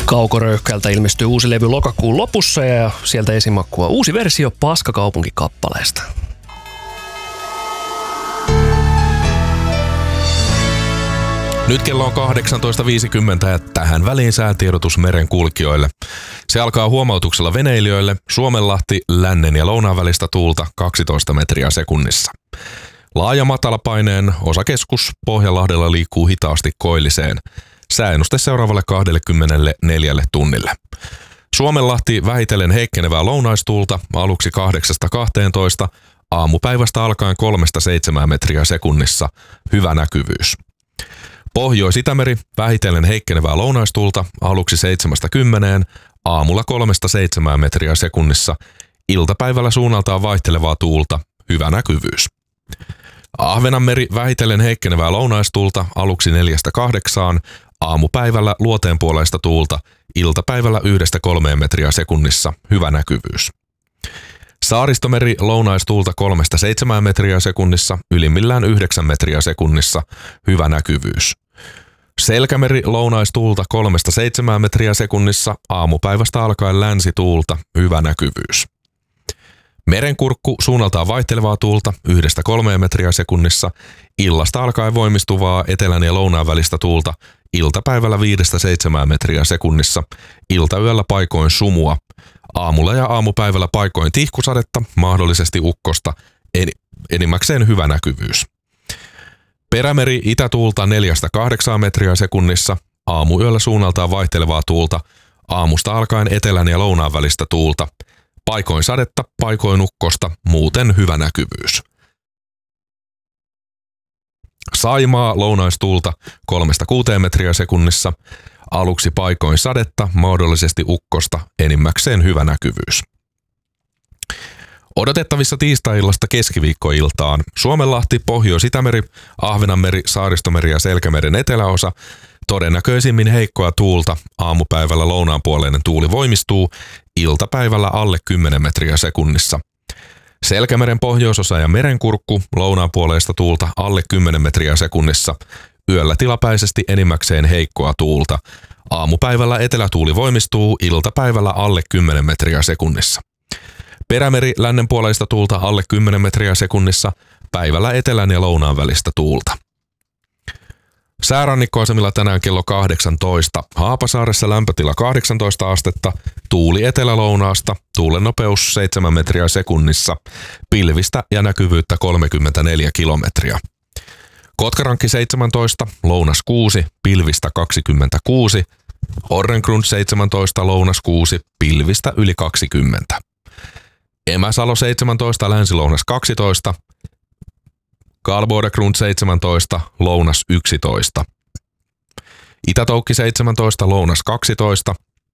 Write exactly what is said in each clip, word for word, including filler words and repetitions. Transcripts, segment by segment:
Kaukoröyhkältä ilmestyy uusi levy lokakuun lopussa ja sieltä esimakkua uusi versio Paskakaupunki-kappaleesta. Nyt kello on kahdeksantoista viisikymmentä ja tähän väliin säätiedotus merenkulkijoille. Se alkaa huomautuksella veneilijöille. Suomenlahti lännen ja lounaan välistä tuulta kaksitoista metriä sekunnissa. Laaja matalapaineen osakeskus Pohjanlahdella liikkuu hitaasti koilliseen. Sääennuste seuraavalle kaksikymmentäneljä tunnille. Suomenlahti vähitellen heikkenevää lounaistuulta aluksi kahdeksasta kahteentoista, aamupäivästä alkaen kolmesta seitsemään metriä sekunnissa. Hyvä näkyvyys. Pohjois-Itämeri vähitellen heikkenevää lounaistuulta aluksi seitsemästä kymmeneen, aamulla kolmesta seitsemään metriä sekunnissa. Iltapäivällä suunnaltaan vaihtelevaa tuulta. Hyvä näkyvyys. Ahvenanmeri vähitellen heikkenevää lounaistuulta aluksi neljästä kahdeksaan, aamupäivällä luoteenpuoleista tuulta, iltapäivällä yhdestä kolmeen metriä sekunnissa. Hyvä näkyvyys. Saaristomeri lounaistuulta kolmesta seitsemään metriä sekunnissa, ylimmillään yhdeksän metriä sekunnissa. Hyvä näkyvyys. Selkämeri lounaistuulta kolmesta seitsemään metriä sekunnissa, aamupäivästä alkaen länsituulta. Hyvä näkyvyys. Merenkurkku suunnaltaan vaihtelevaa tuulta yhdestä kolmeen metriä sekunnissa, illasta alkaen voimistuvaa etelän ja lounaan välistä tuulta, iltapäivällä viidestä seitsemään metriä sekunnissa, iltayöllä paikoin sumua, aamulla ja aamupäivällä paikoin tihkusadetta, mahdollisesti ukkosta, en, enimmäkseen hyvä näkyvyys. Perämeri itätuulta neljästä kahdeksaan metriä sekunnissa, aamuyöllä suunnaltaan vaihtelevaa tuulta, aamusta alkaen etelän ja lounaan välistä tuulta, paikoin sadetta, paikoin ukkosta, muuten hyvä näkyvyys. Saimaa lounaistuulta kolmesta kuuteen metriä sekunnissa, aluksi paikoin sadetta, mahdollisesti ukkosta, enimmäkseen hyvä näkyvyys. Odotettavissa tiistai-illasta keskiviikkoiltaan Suomenlahti, Pohjois-Itämeri, Ahvenanmeri, Saaristomeri ja Selkämeren eteläosa, todennäköisimmin heikkoa tuulta, aamupäivällä lounaanpuoleinen tuuli voimistuu, iltapäivällä alle kymmenen metriä sekunnissa. Selkämeren pohjoisosa ja merenkurkku, lounaanpuoleista tuulta alle kymmenen metriä sekunnissa, yöllä tilapäisesti enimmäkseen heikkoa tuulta. Aamupäivällä etelätuuli voimistuu, iltapäivällä alle kymmenen metriä sekunnissa. Perämeri lännenpuoleista tuulta alle kymmenen metriä sekunnissa, päivällä etelän ja lounaan välistä tuulta. Säärannikkoasemilla tänään kello kahdeksantoista. Haapasaaressa lämpötila kahdeksantoista astetta, tuuli etelä-lounaasta, tuulen nopeus seitsemän metriä sekunnissa, pilvistä ja näkyvyyttä kolmekymmentäneljä kilometriä. Kotkarankki seitsemäntoista, lounas kuusi, pilvistä kaksikymmentäkuusi, Orrengrund seitsemäntoista, lounas kuusi, pilvistä yli kaksikymmentä. Emäsalo seitsemäntoista, länsi-lounas kaksitoista, Karlbodegrund seitsemäntoista, lounas yksitoista. Itätoukki seitsemäntoista, lounas kaksitoista,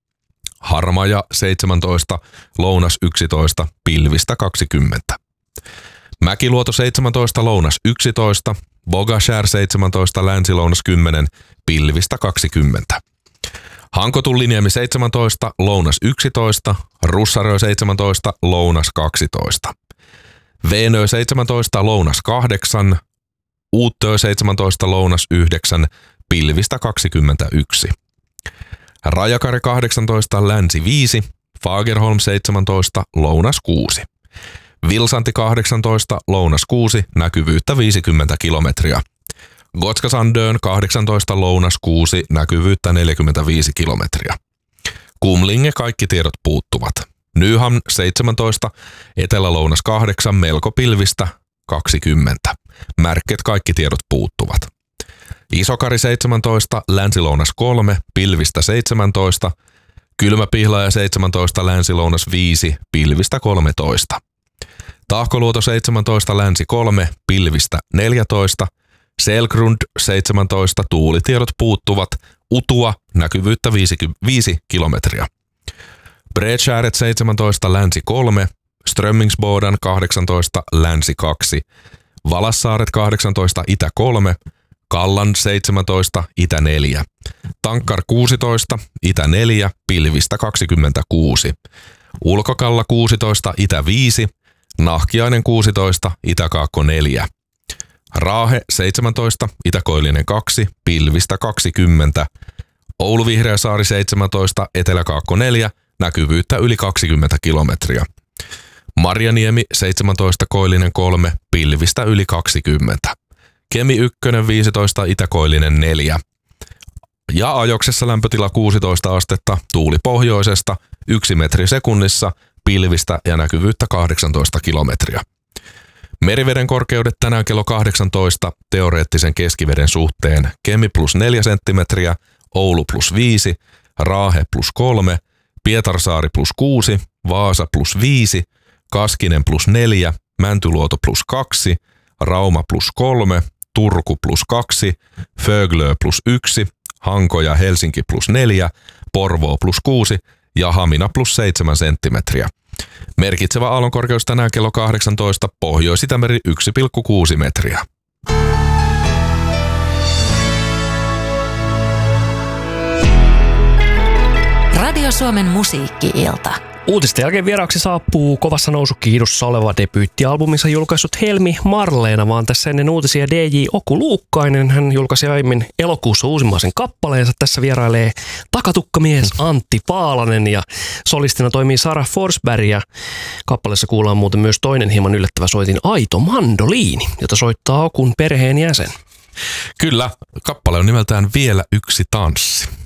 Harmaja seitsemäntoista, lounas yksitoista, pilvistä kaksikymmentä. Mäkiluoto seitsemäntoista, lounas yksitoista, Bogashär seitsemäntoista, länsi-lounas kymmenen, pilvistä kaksikymmentä. Hankotulliniemi seitsemäntoista, lounas yksitoista, Russarö seitsemäntoista, lounas kaksitoista. Veenö seitsemäntoista, lounas kahdeksan, Uuttö seitsemäntoista, lounas yhdeksän, pilvistä kaksikymmentäyksi. Rajakari kahdeksantoista, länsi viisi, Fagerholm seitsemäntoista, lounas kuusi. Vilsanti kahdeksantoista, lounas kuusi, näkyvyyttä viisikymmentä kilometriä. Gotskasandön kahdeksantoista, lounas kuusi, näkyvyyttä neljäkymmentäviisi kilometriä. Kumlinge kaikki tiedot puuttuvat. Nyhamn seitsemäntoista, etelä-lounas kahdeksan, melko pilvistä kaksikymmentä. Märket kaikki tiedot puuttuvat. Isokari seitsemäntoista, länsi-lounas kolme, pilvistä seitsemäntoista. Kylmäpihlaja seitsemäntoista, länsi-lounas viisi, pilvistä kolmetoista. Tahkoluoto seitsemäntoista, länsi kolme, pilvistä neljätoista. Selgrund seitsemäntoista, tuulitiedot puuttuvat. Utua, näkyvyyttä viisi kilometriä. Bredskäret seitsemäntoista, länsi kolme, Strömmingsboden kahdeksantoista, länsi kaksi, Valassaaret kahdeksantoista, itä kolme, Kallan seitsemäntoista, itä neljä, Tankkar kuusitoista, itä neljä, pilvistä kaksikymmentäkuusi, Ulkokalla kuusitoista, itä viisi, Nahkiainen kuusitoista, itäkaakko neljä, Raahe seitsemäntoista, itäkoillinen kaksi, pilvistä kaksikymmentä, Oulu Vihreäsaari seitsemäntoista, Etelä-Kaakko neljä, näkyvyyttä yli kaksikymmentä kilometriä. Marjaniemi seitsemäntoista, Koillinen kolme, pilvistä yli kaksikymmentä. Kemi yksi viisitoista, Itä-Koillinen neljä. Ja Ajoksessa lämpötila kuusitoista astetta, tuuli pohjoisesta, yksi metri sekunnissa, pilvistä ja näkyvyyttä kahdeksantoista kilometriä. Meriveden korkeudet tänään kello kahdeksantoista teoreettisen keskiveden suhteen: Kemi plus neljä senttimetriä, Oulu plus viisi, Raahe plus kolme, Pietarsaari plus kuusi, Vaasa plus viisi, Kaskinen plus neljä, Mäntyluoto plus kaksi, Rauma plus kolme, Turku plus kaksi, Föglö plus yksi, Hanko ja Helsinki plus neljä, Porvoo plus kuusi ja Hamina plus seitsemän senttimetriä. Merkitsevä aallonkorkeus tänään kello kahdeksantoista, Pohjois-Itämeri yksi pilkku kuusi metriä. Radio Suomen musiikki-ilta. Uutisten jälkeen vieraaksi saapuu kovassa nousukiihdossa oleva debyyttialbuminsa julkaissut Helmi Marleena, vaan tässä ennen uutisia D J Oku Luukkainen. Hän julkaisi aiemmin elokuussa uusimmaisen kappaleensa. Tässä vierailee takatukkamies Antti Paalanen ja solistina toimii Sara Forsberg. Ja kappaleessa kuullaan muuten myös toinen hieman yllättävä soitin Aito mandoliini, jota soittaa Okun perheen jäsen. Kyllä, kappale on nimeltään Vielä yksi tanssi.